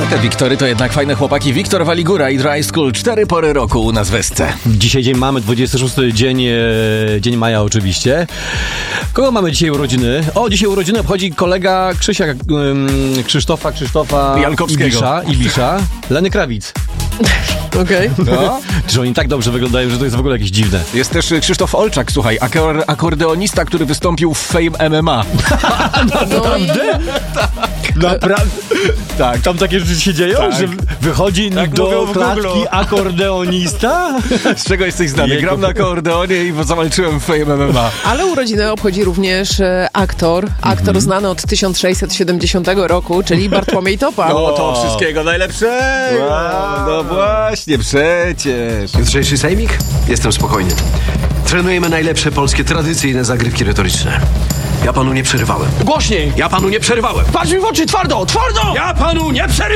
Te Wiktory to jednak fajne chłopaki. Wiktor Waligura i Dry School. 4 pory roku u nas w Esce. Dzisiaj dzień mamy, 26 dzień maja oczywiście. Kogo mamy dzisiaj urodziny? O, dzisiaj urodziny obchodzi kolega Krzysztofa Jankowskiego. Ibisza, Leny Krawic. Okej. No. Że oni tak dobrze wyglądają, że to jest w ogóle jakieś dziwne. Jest też Krzysztof Olczak, słuchaj, akordeonista, który wystąpił w Fame MMA. Naprawdę? Naprawdę? Tak. Tam takie rzeczy się dzieją, Tak. że wychodzi Tak do mówią w klatki Google'u. akordeonista? Z czego jesteś znany? Gram na akordeonie i zawalczyłem w Fame MMA. Ale urodziny obchodzi również aktor znany od 1670 roku, czyli Bartłomiej Topa. No to wszystkiego najlepszego. No właśnie, przecież. Jutrzejszy sejmik? Jestem spokojny. Trenujemy najlepsze polskie tradycyjne zagrywki retoryczne. Ja panu nie przerywałem. Głośniej! Ja panu nie przerywałem. Patrz mi w oczy, twardo, twardo! Ja panu nie przerywałem!